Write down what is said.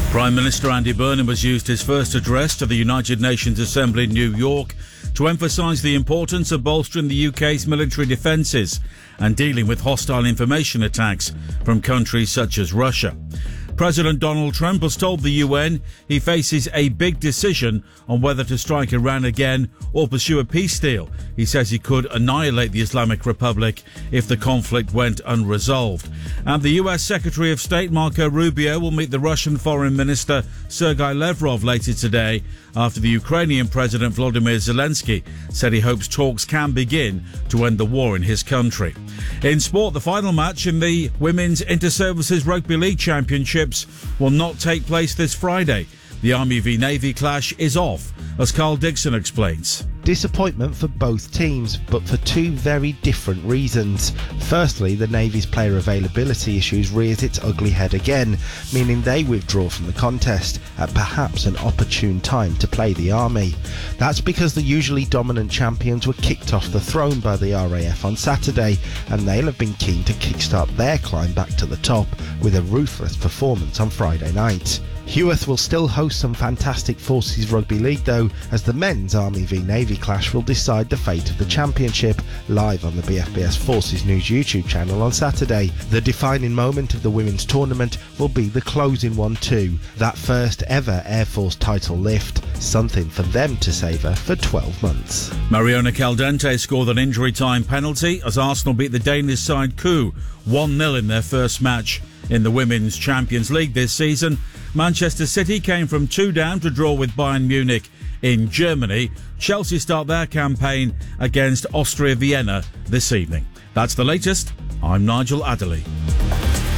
Prime Minister Andy Burnham has used his first address to the United Nations Assembly in New York to emphasise the importance of bolstering the UK's military defences and dealing with hostile information attacks from countries such as Russia. President Donald Trump has told the UN he faces a big decision on whether to strike Iran again or pursue a peace deal. He says he could annihilate the Islamic Republic if the conflict went unresolved. And the US Secretary of State Marco Rubio will meet the Russian Foreign Minister Sergei Lavrov later today after the Ukrainian President Volodymyr Zelensky said he hopes talks can begin to end the war in his country. In sport, the final match in the Women's Inter-Services Rugby League Championships will not take place this Friday. The Army v Navy clash is off, as Carl Dixon explains. Disappointment for both teams, but for two very different reasons. Firstly, the Navy's player availability issues rears its ugly head again, meaning they withdraw from the contest at perhaps an opportune time to play the Army. That's because the usually dominant champions were kicked off the throne by the RAF on Saturday, and they'll have been keen to kickstart their climb back to the top with a ruthless performance on Friday night. Heworth will still host some fantastic Forces Rugby League though, as the men's Army v Navy clash will decide the fate of the championship, live on the BFBS Forces News YouTube channel on Saturday. The defining moment of the women's tournament will be the closing one too, that first ever Air Force title lift, something for them to savour for 12 months. Mariona Caldente scored an injury time penalty as Arsenal beat the Danish side Coup 1-0 in their first match in the Women's Champions League this season. Manchester City came from 2 down to draw with Bayern Munich in Germany. Chelsea start their campaign against Austria Vienna this evening. That's the latest. I'm Nigel Adderley.